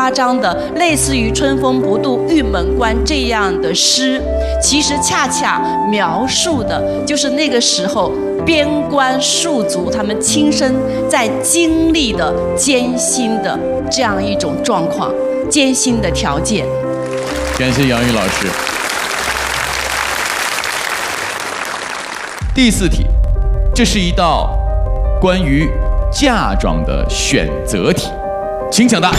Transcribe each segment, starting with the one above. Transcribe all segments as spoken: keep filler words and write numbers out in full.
夸张的，类似于“春风不度玉门关”这样的诗，其实恰恰描述的就是那个时候边关戍卒他们亲身在经历的艰辛的这样一种状况，艰辛的条件。 感谢杨玉老师。第四题，这是一道关于嫁妆的选择题，请抢答。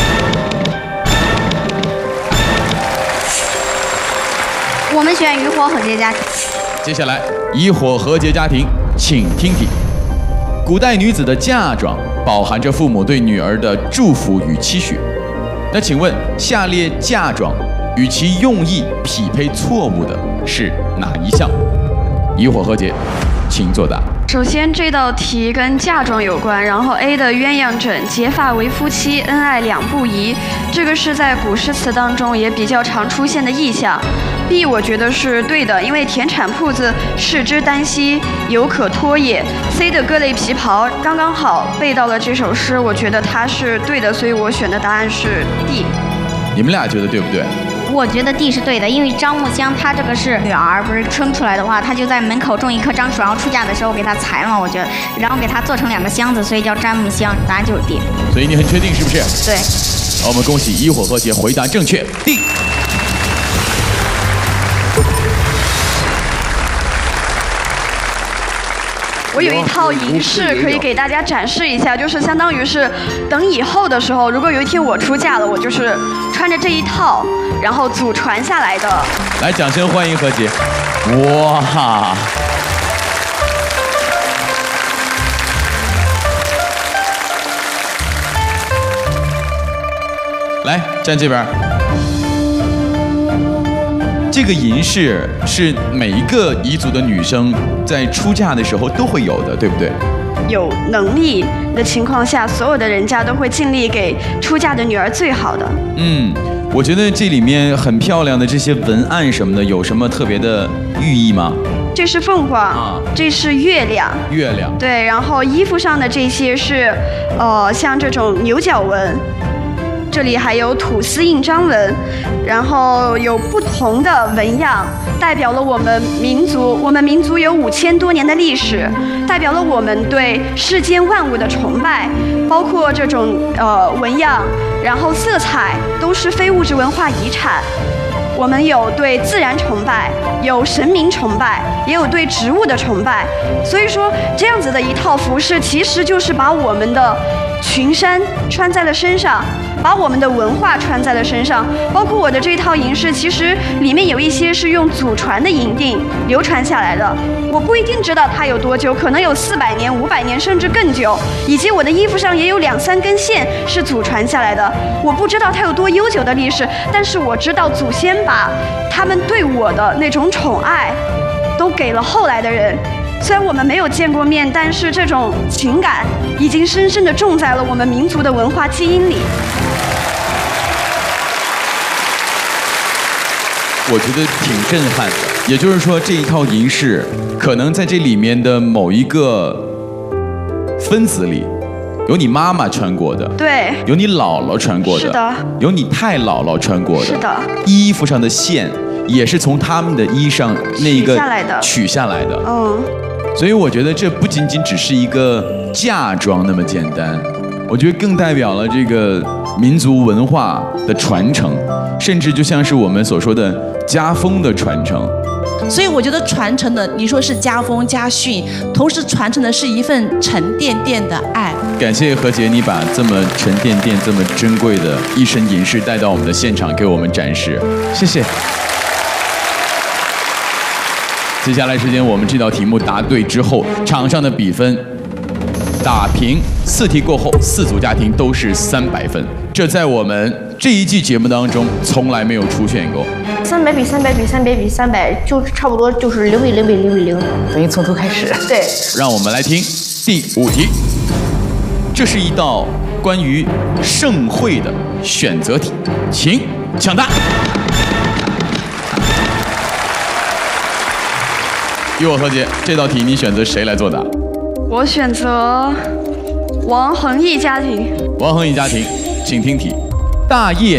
我们选渔火和谐家庭。 接下来，渔火和谐家庭，请听题。古代女子的嫁妆饱含着父母对女儿的祝福与期许。那请问，下列嫁妆与其用意匹配错误的是哪一项？渔火和谐，请作答。 首先，这道题跟嫁妆有关，然后 A 的鸳鸯枕，结发为夫妻，恩爱两不疑，这个是在古诗词当中也比较常出现的意象。B 我觉得是对的，因为田产铺子，士之耽兮，犹可托也。C 的各类皮袍刚刚好背到了这首诗，我觉得它是对的，所以我选的答案是 D。 你们俩觉得对不对？ 我觉得 D 是对的，因为张木香她这个是女儿，不是生出来的话，她就在门口种一棵樟树，然后出嫁的时候给她裁了嘛，我觉得，然后给她做成两个箱子，所以叫詹木香，答案就是 D。 所以你很确定是不是？ 对。 好，我们恭喜渔火和谐回答正确 ，D。 我有一套银饰可以给大家展示一下，就是相当于是等以后的时候，如果有一天我出嫁了，我就是穿着这一套，然后祖传下来的。 来，掌声欢迎和谐！哇！来，站这边。这个银饰是每一个彝族的女生在出嫁的时候都会有的，对不对？ 有能力的情况下，所有的人家都会尽力给出嫁的女儿最好的。 嗯，我觉得这里面很漂亮的这些文案什么的，有什么特别的寓意吗？ 这是凤凰， 啊、 这是月亮， 月亮。 对，然后衣服上的这些是，呃，像这种牛角纹。这里还有吐丝印章纹，然后有不同的纹样，代表了我们民族。我们民族有五千多年的历史，代表了我们对世间万物的崇拜，包括这种呃纹样，然后色彩都是非物质文化遗产。我们有对自然崇拜，有神明崇拜，也有对植物的崇拜。所以说，这样子的一套服饰，其实就是把我们的群山穿在了身上，把我们的文化穿在了身上。包括我的这套银饰，其实里面有一些是用祖传的银锭流传下来的，我不一定知道它有多久，可能有四百年、五百年，甚至更久。以及我的衣服上也有两三根线是祖传下来的，我不知道它有多悠久的历史，但是我知道祖先把他们对我的那种宠爱都给了后来的人。虽然我们没有见过面，但是这种情感已经深深地种在了我们民族的文化基因里。 我觉得挺震撼的，也就是说，这一套银饰可能在这里面的某一个分子里，有你妈妈穿过的， 对， 有你姥姥穿过的， 是的， 有你太姥姥穿过的， 是的， 衣服上的线也是从他们的衣上那个取下来的， 取下来的， 嗯。 所以我觉得这不仅仅只是一个嫁妆那么简单，我觉得更代表了这个民族文化的传承，甚至就像是我们所说的家风的传承。 所以我觉得传承的，你说是家风家训，同时传承的是一份沉甸甸的爱。 感谢何洁，你把这么沉甸甸、这么珍贵的一身银饰带到我们的现场，给我们展示，谢谢。接下来时间，我们这道题目答对之后，场上的比分打平，四题过后，四组家庭都是三百分，这在我们这一季节目当中从来没有出现过。 三百比三百比三百比三百，就差不多就是零比零比零比零，等于从头开始。对， 让我们来听第五题，这是一道关于盛会的选择题，请抢答。与我和解，这道题你选择谁来作答？ 我选择王恒毅家庭。 王恒毅家庭，请听题：大业